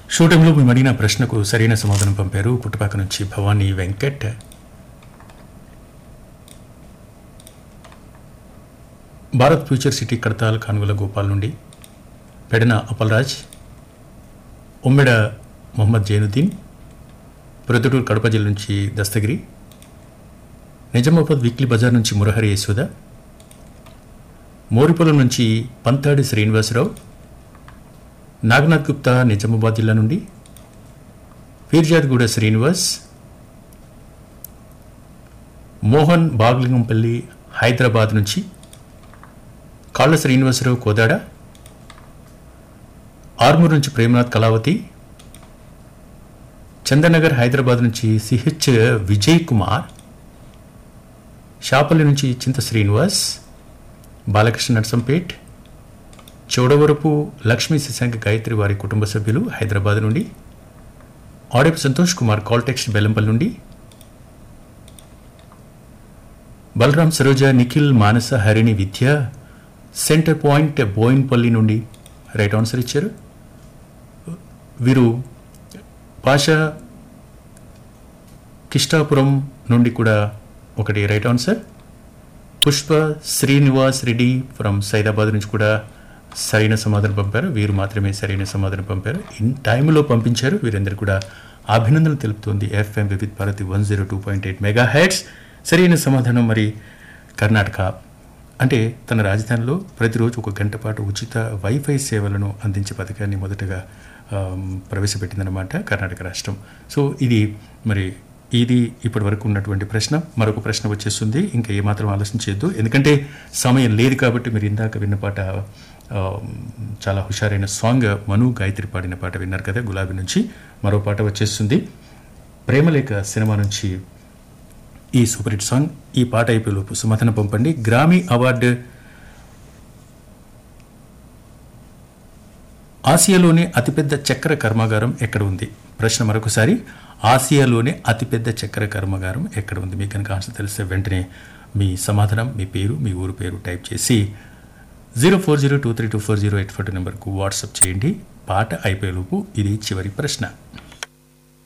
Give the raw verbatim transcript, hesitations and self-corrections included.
షూటంలో మేము అడిగిన ప్రశ్నకు సరైన సమాధానం పంపారు పుట్టపాక నుంచి భవానీ వెంకట్. భారత్ ఫ్యూచర్ సిటీ కడతాల్ కానుగల గోపాల్ నుండి పెడన అపల్రాజ్, ఉమ్మెడ మొహమ్మద్ జైనుద్దీన్, ప్రొద్దుటూరు కడప జిల్లా నుంచి దస్తగిరి, నిజామాబాద్ వీక్లీ బజార్ నుంచి మురహరి యశోద, మోరిపొలం నుంచి పంతాడి శ్రీనివాసరావు, నాగనాథ్ గుప్తా నిజామాబాద్ జిల్లా నుండి, పీర్జాద్గూడ శ్రీనివాస్, మోహన్ బాగ్లింగంపల్లి హైదరాబాద్ నుంచి, కాళ్ళ శ్రీనివాసరావు కోదాడ, ఆర్మూర్ నుంచి ప్రేమనాథ్ కళావతి, చందనగర్ హైదరాబాద్ నుంచి సిహెచ్ విజయ్ కుమార్, షాపల్లి నుంచి చింత శ్రీనివాస్, బాలకృష్ణ నర్సంపేట్, చౌడవరపు లక్ష్మీ శశాంక గాయత్రి వారి కుటుంబ సభ్యులు హైదరాబాద్ నుండి, ఆడేపు సంతోష్ కుమార్ కాల్టెక్స్ట్ బెల్లంపల్లి నుండి, బలరాం సరోజ, నిఖిల్, మానస, హరిణి, విద్య, సెంటర్ పాయింట్ బోయిన్పల్లి నుండి రైట్ ఆన్సర్ ఇచ్చారు. వీరు పాషా కిష్టాపురం నుండి కూడా ఒకటి right answer. Pushpa Srinivas Reddy from Saidabad నుంచి కూడా సరైన సమాధానం పంపారు. వీరు మాత్రమే సరైన సమాధానం పంపారు. ఇన్ టైంలో పంపించారు. వీరందరూ కూడా అభినందనలు తెలుపుతోంది ఎఫ్ఎం వివిధ Bharati one zero two point eight mega heads. సరైన సమాధానం మరి కర్ణాటక. అంటే తన రాజధానిలో ప్రతిరోజు ఒక గంట పాటు ఉచిత వైఫై సేవలను అందించే పథకాన్ని మొదటగా ప్రవేశపెట్టిందన్నమాట కర్ణాటక రాష్ట్రం. సో ఇది మరి ఇది ఇప్పటి వరకు ఉన్నటువంటి ప్రశ్న. మరొక ప్రశ్న వచ్చేస్తుంది. ఇంకా ఏమాత్రం ఆలోచించద్దు, ఎందుకంటే సమయం లేదు కాబట్టి. మీరు ఇందాక విన్న పాట చాలా హుషారైన సాంగ్, మను గాయత్రి పాడిన పాట విన్నారు కదా, గులాబీ నుంచి. మరో పాట వచ్చేస్తుంది, ప్రేమలేఖ సినిమా నుంచి ఈ సూపర్ హిట్ సాంగ్. ఈ పాట అయిపోయేలోపు సమాధానం పంపండి. గ్రామీ అవార్డు ఆసియాలోనే అతిపెద్ద చక్కెర కర్మాగారం ఎక్కడ ఉంది? ప్రశ్న మరొకసారి, ఆసియాలోనే అతిపెద్ద చక్కెర కర్మాగారం ఎక్కడ ఉంది? మీకు కనుక ఆన్సర్ తెలిస్తే వెంటనే మీ సమాధానం, మీ పేరు, మీ ఊరు పేరు టైప్ చేసి zero four zero two three two four zero eight four two నెంబర్కు వాట్సాప్ చేయండి. పాట అయిపోయేలోపు ఇది చివరి ప్రశ్న.